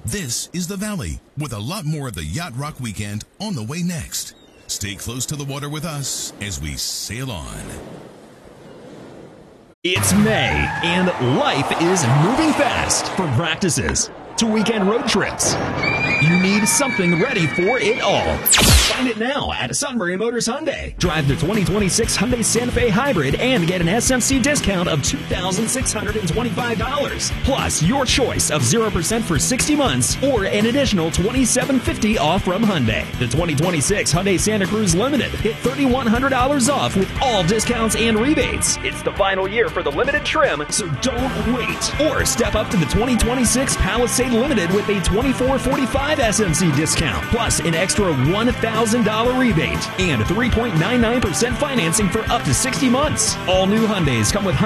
This is the Valley, with a lot more of the Yacht Rock weekend on the way next. Stay close to the water with us as we sail on. It's May, and life is moving fast. From practices to weekend road trips, you need something ready for it all. Find it now at Sunbury Motors Hyundai. Drive the 2026 Hyundai Santa Fe Hybrid and get an SMC discount of $2,625. Plus, your choice of 0% for 60 months or an additional $2,750 off from Hyundai. The 2026 Hyundai Santa Cruz Limited hit $3,100 off with all discounts and rebates. It's the final year for the limited trim, so don't wait. Or step up to the 2026 Palisade Limited with a $2,445 SMC discount, plus an extra $1,000 rebate and 3.99% financing for up to 60 months. All new Hyundais come with